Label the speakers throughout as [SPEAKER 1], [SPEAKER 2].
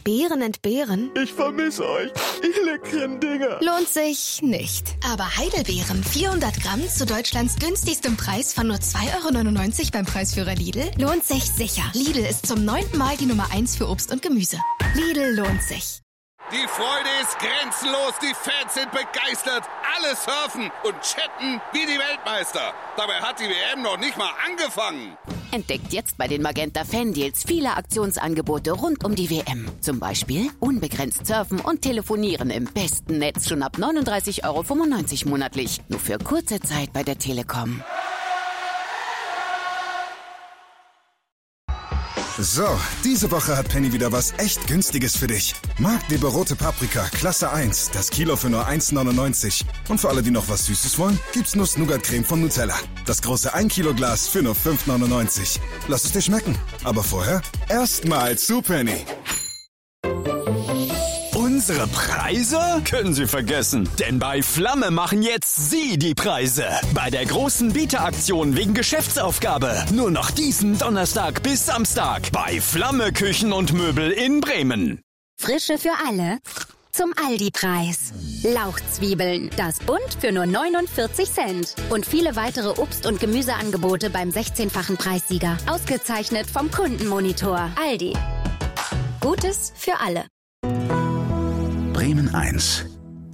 [SPEAKER 1] Beeren entbehren?
[SPEAKER 2] Ich vermisse euch, ihr leckeren Dinger.
[SPEAKER 1] Lohnt sich nicht. Aber Heidelbeeren 400 Gramm zu Deutschlands günstigstem Preis von nur 2,99 € beim Preisführer Lidl lohnt sich sicher. Lidl ist zum 9. Mal die Nummer 1 für Obst und Gemüse. Lidl lohnt sich.
[SPEAKER 3] Die Freude ist grenzenlos, die Fans sind begeistert, alle surfen und chatten wie die Weltmeister. Dabei hat die WM noch nicht mal angefangen.
[SPEAKER 4] Entdeckt jetzt bei den Magenta Fan-Deals viele Aktionsangebote rund um die WM. Zum Beispiel unbegrenzt surfen und telefonieren im besten Netz schon ab 39,95 € monatlich. Nur für kurze Zeit bei der Telekom.
[SPEAKER 5] So, diese Woche hat Penny wieder was echt Günstiges für dich. Marktleber rote Paprika, Klasse 1, das Kilo für nur 1,99 €. Und für alle, die noch was Süßes wollen, gibt's Nuss-Nougat-Creme von Nutella. Das große 1 Kilo Glas für nur 5,99 €. Lass es dir schmecken. Aber vorher erstmal zu Penny.
[SPEAKER 6] Unsere Preise können Sie vergessen, denn bei Flamme machen jetzt Sie die Preise. Bei der großen Bieteraktion wegen Geschäftsaufgabe. Nur noch diesen Donnerstag bis Samstag bei Flamme Küchen und Möbel in Bremen.
[SPEAKER 7] Frische für alle zum Aldi-Preis. Lauchzwiebeln, das Bund für nur 49 Cent. Und viele weitere Obst- und Gemüseangebote beim 16-fachen Preissieger. Ausgezeichnet vom Kundenmonitor. Aldi. Gutes für alle.
[SPEAKER 8] Bremen 1.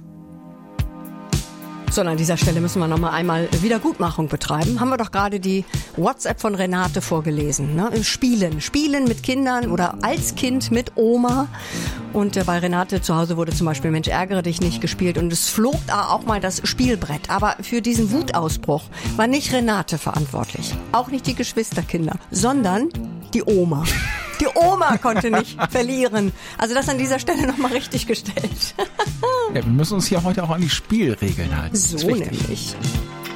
[SPEAKER 9] So, an dieser Stelle müssen wir noch mal einmal Wiedergutmachung betreiben. Haben wir doch gerade die WhatsApp von Renate vorgelesen. Ne? Spielen mit Kindern oder als Kind mit Oma. Und bei Renate zu Hause wurde zum Beispiel Mensch, ärgere dich nicht gespielt. Und es flog da auch mal das Spielbrett. Aber für diesen Wutausbruch war nicht Renate verantwortlich. Auch nicht die Geschwisterkinder, sondern die Oma. Die Oma konnte nicht verlieren. Also das an dieser Stelle nochmal richtig gestellt.
[SPEAKER 10] Ja, wir müssen uns hier heute auch an die Spielregeln halten.
[SPEAKER 9] So nämlich.